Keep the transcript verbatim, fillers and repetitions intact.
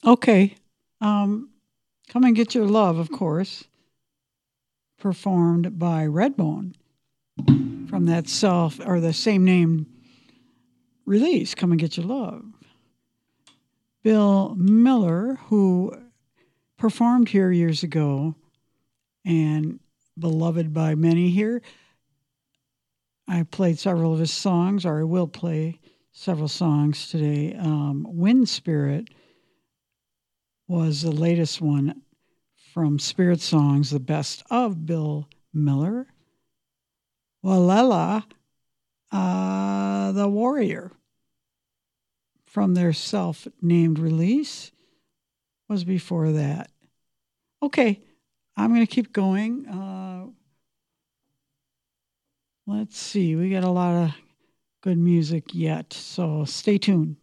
Okay. Um, Come and Get Your Love, of course, performed by Redbone from that self or the same name release, Come and Get Your Love. Bill Miller, who performed here years ago and beloved by many here. I played several of his songs, or I will play several songs today. Um, Wind Spirit was the latest one from Spirit Songs, the best of Bill Miller. Walela, uh, the Warrior, from their self named release, was before that. Okay, I'm going to keep going. Uh, let's see, we got a lot of good music yet, so stay tuned.